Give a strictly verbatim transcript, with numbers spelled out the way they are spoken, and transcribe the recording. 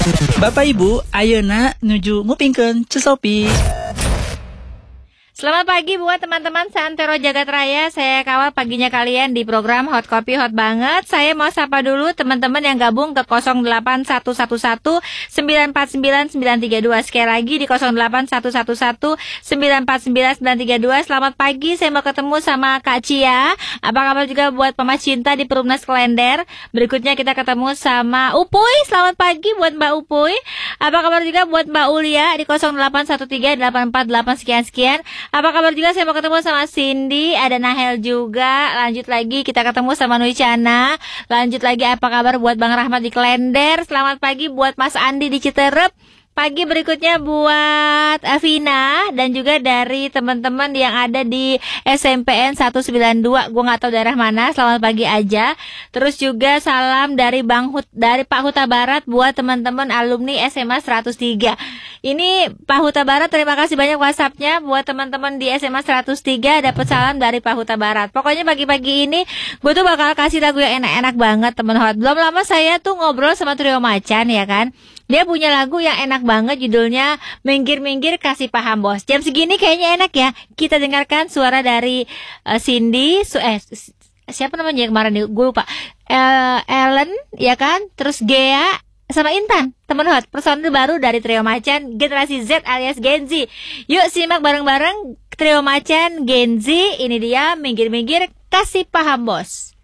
Bapak Ibu, ayeuna nuju ngupingkeun Cusopi. Selamat pagi buat teman-teman Santero Jagat Raya. Saya kawal paginya kalian di program Hot Kopi Hot Banget. Saya mau sapa dulu teman-teman yang gabung ke nol delapan satu satu satu sembilan empat sembilan sembilan tiga dua. Sekali lagi di nol delapan satu satu satu sembilan empat sembilan sembilan tiga dua. Selamat pagi, saya mau ketemu sama Kak Cia. Apa kabar juga buat Mama Cinta di Perumnas Klender. Berikutnya kita ketemu sama Upuy. Selamat pagi buat Mbak Upuy. Apa kabar juga buat Mbak Ulia di nol delapan satu tiga delapan empat delapan sekian-sekian. Apa kabar juga, saya mau ketemu sama Cindy, ada Nahel juga. Lanjut lagi kita ketemu sama Nuicana. Lanjut lagi apa kabar buat Bang Rahmat di Klender. Selamat pagi buat Mas Andi di Citerep. Pagi berikutnya buat Avina dan juga dari teman-teman yang ada di S M P N seratus sembilan puluh dua. Gue nggak tahu daerah mana. Selamat pagi aja. Terus juga salam dari Bang Hut, dari Pak Huta Barat buat teman-teman alumni S M A seratus tiga. Ini Pak Huta Barat, terima kasih banyak WhatsApp-nya buat teman-teman di S M A seratus tiga. Dapat salam dari Pak Huta Barat. Pokoknya pagi-pagi ini gue tuh bakal kasih lagu yang enak-enak banget teman Hot. Belum lama saya tuh ngobrol sama Trio Macan ya kan. Dia punya lagu yang enak banget, judulnya Minggir-Minggir Kasih Paham Bos. Jam segini kayaknya enak ya. Kita dengarkan suara dari uh, Cindy, su eh siapa namanya kemarin nih? Gue lupa. Uh, Ellen, ya kan? Terus Gea sama Intan, teman Hot. Personil baru dari Trio Macan, generasi Z alias Gen Z. Yuk simak bareng-bareng Trio Macan Gen Z. Ini dia Minggir-Minggir Kasih Paham Bos.